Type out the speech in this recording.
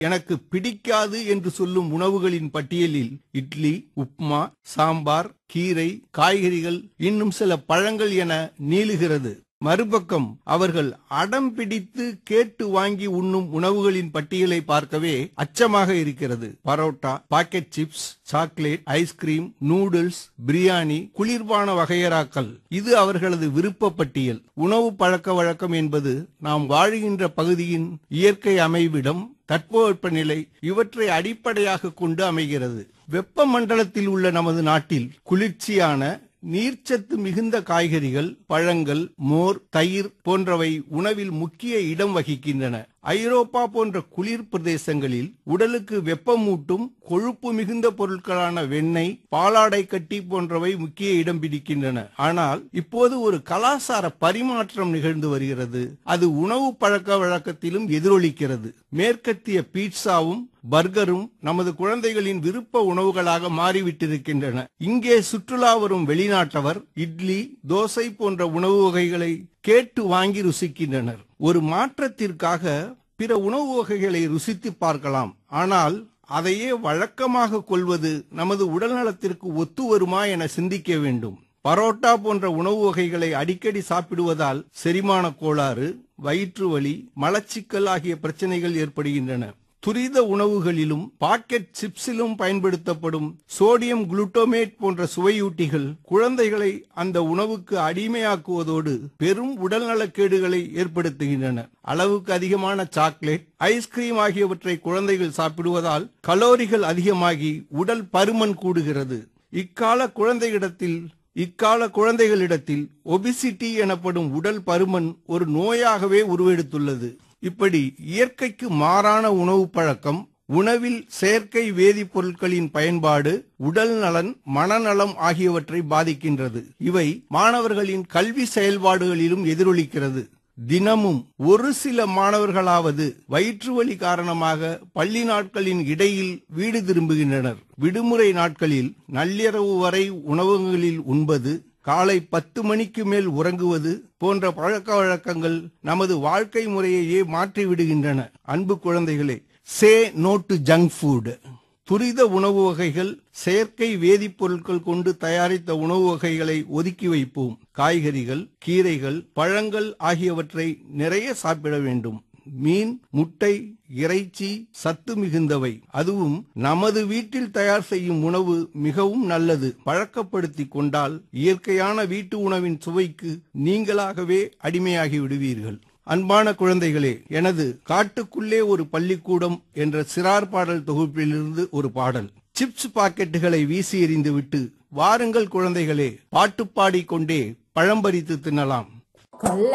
எனக்கு பிடிக்காது என்று சொல்லும் உணவுகளின் பட்டியலில் இட்லி, உப்மா, சாம்பார், கீரை, காய்கறிகள், இன்னும் சில பழங்கள் என நீளுகிறது. மறுபக்கம் அவர்கள் அடம் பிடித்து கேட்டு வாங்கி உண்ணும் உணவுகளின் பட்டியலை பார்க்கவே அச்சமாக இருக்கிறது. Parotta, packet chips, chocolate, ice cream, noodles, biryani, குளிர்பான வகையறாக்கள், இது அவர்களது விருப்ப பட்டியல். உணவு பழக்க வழக்கம் என்பது நாம் வாழுகின்ற பகுதியின் இயற்கை அமைவிடம், தட்பவெப்பநிலை இவற்றை அடிப்படையாக கொண்டு அமைகிறது. வெப்ப மண்டலத்தில் உள்ள நமது நாட்டில் குளிர்ச்சியான நீர்ச்சத்து மிகுந்த காய்கறிகள், பழங்கள், மோர், தயிர் போன்றவை உணவில் முக்கிய இடம் வகிக்கின்றன. ஐரோப்பா போன்ற குளிர் பிரதேசங்களில் உடலுக்கு வெப்பமூட்டும் கொழுப்பு மிகுந்த பொருட்களான வெண்ணெய், பாலாடை கட்டி போன்றவை முக்கிய இடம் பிடிக்கின்றன. ஆனால் இப்போது ஒரு கலாச்சார பரிமாற்றம் நிகழ்ந்து வருகிறது. அது உணவு பழக்க வழக்கத்திலும் எதிரொலிக்கிறது. மேற்கத்திய பீட்சாவும் பர்கரும் நமது குழந்தைகளின் விருப்ப உணவுகளாக மாறிவிட்டிருக்கின்றன. இங்கே சுற்றுலா வரும் வெளிநாட்டவர் இட்லி, தோசை போன்ற உணவு வகைகளை கேட்டு வாங்கி ருசிக்கின்றனர். ஒரு மாற்றத்திற்காக பிற உணவு வகைகளை ருசித்து பார்க்கலாம். ஆனால் அதையே வழக்கமாக கொள்வது நமது உடல் நலத்திற்கு ஒத்து வருமா என சிந்திக்க வேண்டும். பரோட்டா போன்ற உணவு வகைகளை அடிக்கடி சாப்பிடுவதால் செரிமான கோளாறு, வயிற்று வலி, மலச்சிக்கல் ஆகிய பிரச்சனைகள் ஏற்படுகின்றன. துரித உணவுகளிலும் பாக்கெட் சிப்ஸிலும் பயன்படுத்தப்படும் சோடியம் குளுட்டோமேட் போன்ற சுவையூட்டிகள் குழந்தைகளை அந்த உணவுக்கு அடிமையாக்குவதோடு பெரும் உடல்நலக்கேடுகளை ஏற்படுத்துகின்றன. அளவுக்கு அதிகமான சாக்லேட், ஐஸ்கிரீம் ஆகியவற்றை குழந்தைகள் சாப்பிடுவதால் கலோரிகள் அதிகமாகி உடல் பருமன் கூடுகிறது. இக்கால குழந்தைகளிடத்தில் ஒபிசிட்டி எனப்படும் உடல் பருமன் ஒரு நோயாகவே உருவெடுத்துள்ளது. இப்படி இயற்கைக்கு மாறான உணவு பழக்கம், உணவில் செயற்கை வேதிப்பொருட்களின் பயன்பாடு உடல் நலன், மனநலம் ஆகியவற்றை பாதிக்கின்றது. இவை மாணவர்களின் கல்வி செயல்பாடுகளிலும் எதிரொலிக்கிறது. தினமும் ஒரு சில மாணவர்களாவது வயிற்று வலி காரணமாக பள்ளி நாட்களின் இடையில் வீடு திரும்புகின்றனர். விடுமுறை நாட்களில் நள்ளிரவு வரை உணவகங்களில் உண்பது, காலை 10 மணிக்கு மேல் உறங்குவது போன்ற பழக்க வழக்கங்கள் நமது வாழ்க்கை முறையையே மாற்றிவிடுகின்றன. அன்பு குழந்தைகளே, say no to junk food. துரித உணவு வகைகள், செயற்கை வேதிப்பொருட்கள் கொண்டு தயாரித்த உணவு வகைகளை ஒதுக்கி வைப்போம். காய்கறிகள், கீரைகள், பழங்கள் ஆகியவற்றை நிறைய சாப்பிட வேண்டும். மீன், முட்டை, இறைச்சி சத்து மிகுந்தவை. அதுவும் நமது வீட்டில் தயார் செய்யும் உணவு மிகவும் நல்லது. பழக்கப்படுத்தி கொண்டால் இயற்கையான வீட்டு உணவின் சுவைக்கு நீங்களாகவே அடிமையாகி விடுவீர்கள். அன்பான குழந்தைகளே, எனது காட்டுக்குள்ளே ஒரு பள்ளிக்கூடம் என்ற சிறார் பாடல் தொகுப்பிலிருந்து ஒரு பாடல். சிப்ஸ் பாக்கெட்டுகளை வீசி எறிந்துவிட்டு வாருங்கள் குழந்தைகளே, பாட்டு பாடிக்கொண்டே பழம் பறித்து தின்னலாம்.